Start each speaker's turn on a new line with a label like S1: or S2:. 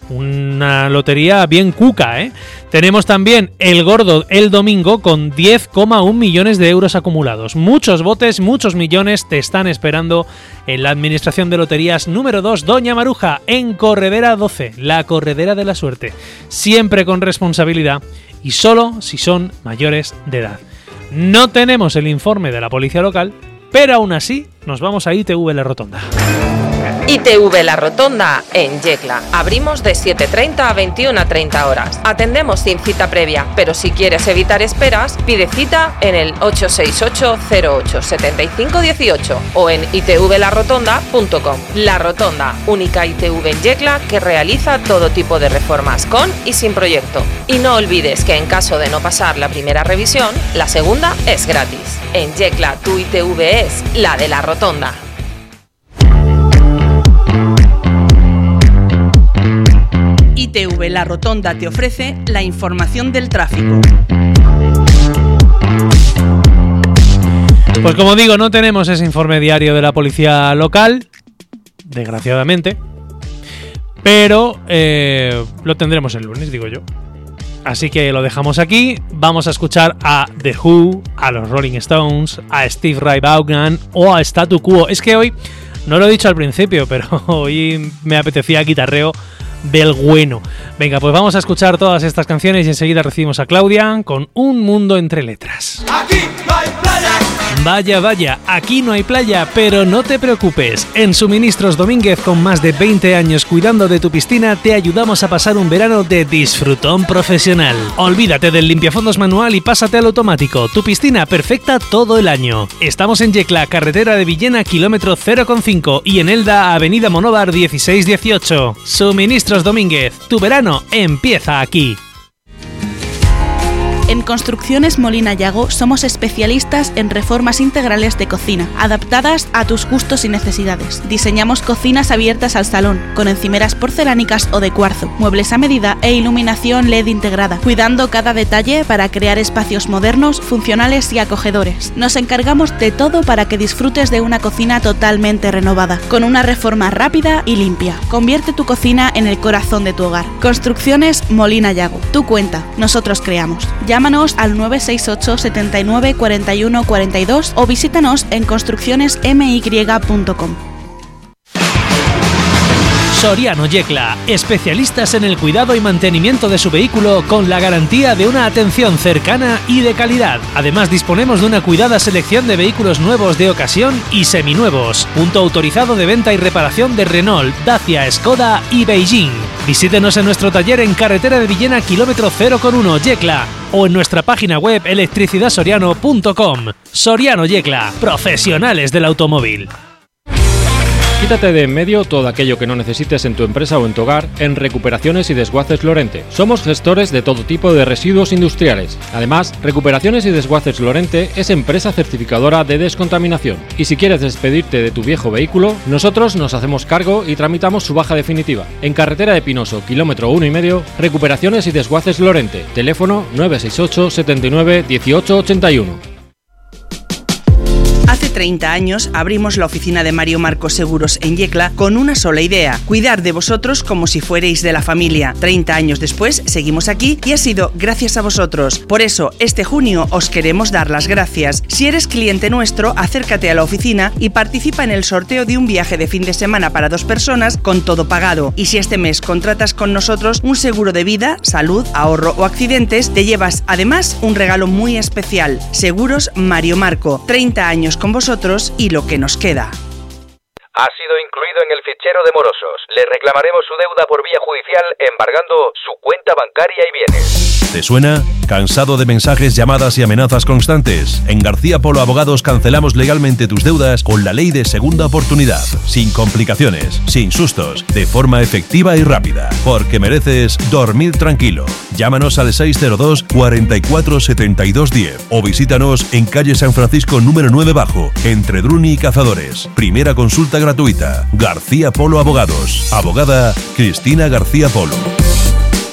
S1: una lotería bien cuca, ¿eh? Tenemos también el gordo el domingo con 10,1 millones de euros acumulados. Muchos botes, muchos millones te están esperando en la Administración de Loterías número 2, Doña Maruja, en Corredera 12, la corredera de la suerte. Siempre con responsabilidad y solo si son mayores de edad. No tenemos el informe de la policía local, pero aún así nos vamos a ITV La Rotonda.
S2: ITV La Rotonda en Yecla. Abrimos de 7:30 a 21:30 horas. Atendemos sin cita previa, pero si quieres evitar esperas, pide cita en el 868-08-7518 o en itvlarotonda.com. La Rotonda, única ITV en Yecla que realiza todo tipo de reformas con y sin proyecto. Y no olvides que en caso de no pasar la primera revisión, la segunda es gratis. En Yecla, tu ITV es la de La Rotonda.
S3: ITV La Rotonda te ofrece la información del tráfico.
S1: Pues como digo, no tenemos ese informe diario de la policía local, desgraciadamente, pero lo tendremos el lunes, digo yo. Así que lo dejamos aquí. Vamos a escuchar a The Who, a los Rolling Stones, a Steve Ray Vaughan o a Statu Quo. Es que hoy, no lo he dicho al principio, pero hoy me apetecía guitarreo del bueno. Venga, pues vamos a escuchar todas estas canciones y enseguida recibimos a Claudia con Un Mundo Entre Letras.
S4: Aquí no hay playa.
S1: Vaya, vaya, aquí no hay playa, pero no te preocupes. En Suministros Domínguez, con más de 20 años cuidando de tu piscina, te ayudamos a pasar un verano de disfrutón profesional. Olvídate del limpiafondos manual y pásate al automático. Tu piscina perfecta todo el año. Estamos en Yecla, carretera de Villena, kilómetro 0,5 y en Elda, avenida Monóvar 1618. Suministros Domínguez, tu verano empieza aquí.
S3: En Construcciones Molina Yago somos especialistas en reformas integrales de cocina, adaptadas a tus gustos y necesidades. Diseñamos cocinas abiertas al salón, con encimeras porcelánicas o de cuarzo, muebles a medida e iluminación LED integrada, cuidando cada detalle para crear espacios modernos, funcionales y acogedores. Nos encargamos de todo para que disfrutes de una cocina totalmente renovada, con una reforma rápida y limpia. Convierte tu cocina en el corazón de tu hogar. Construcciones Molina Yago. Tú cuenta, nosotros creamos. Llámanos al 968 79 41 42 o visítanos en construccionesmy.com.
S1: Soriano Yecla, especialistas en el cuidado y mantenimiento de su vehículo con la garantía de una atención cercana y de calidad. Además, disponemos de una cuidada selección de vehículos nuevos de ocasión y seminuevos. Punto autorizado de venta y reparación de Renault, Dacia, Skoda y Beijing. Visítenos en nuestro taller en carretera de Villena, kilómetro 0,1 Yecla o en nuestra página web electricidadsoriano.com. Soriano Yecla, profesionales del automóvil.
S5: Quítate de en medio todo aquello que no necesites en tu empresa o en tu hogar en Recuperaciones y Desguaces Lorente. Somos gestores de todo tipo de residuos industriales. Además, Recuperaciones y Desguaces Lorente es empresa certificadora de descontaminación. Y si quieres despedirte de tu viejo vehículo, nosotros nos hacemos cargo y tramitamos su baja definitiva. En carretera de Pinoso, kilómetro 1,5, Recuperaciones y Desguaces Lorente. Teléfono 968 79 18 81.
S3: Hace 30 años abrimos la oficina de Mario Marco Seguros en Yecla con una sola idea: cuidar de vosotros como si fuerais de la familia. 30 años después seguimos aquí y ha sido gracias a vosotros. Por eso, este junio os queremos dar las gracias. Si eres cliente nuestro, acércate a la oficina y participa en el sorteo de un viaje de fin de semana para 2 personas con todo pagado. Y si este mes contratas con nosotros un seguro de vida, salud, ahorro o accidentes, te llevas además un regalo muy especial. Seguros Mario Marco. 30 años con vosotros y lo que nos queda.
S6: Ha sido incluido en el fichero de morosos. Le reclamaremos su deuda por vía judicial embargando su cuenta bancaria y bienes.
S7: ¿Te suena? ¿Cansado de mensajes, llamadas y amenazas constantes? En García Polo Abogados cancelamos legalmente tus deudas con la ley de segunda oportunidad. Sin complicaciones, sin sustos, de forma efectiva y rápida. Porque mereces dormir tranquilo. Llámanos al 602 44 72 10 o visítanos en calle San Francisco número 9 bajo, entre Druni y Cazadores. Primera consulta gratuita. García Polo Abogados. Abogada Cristina García Polo.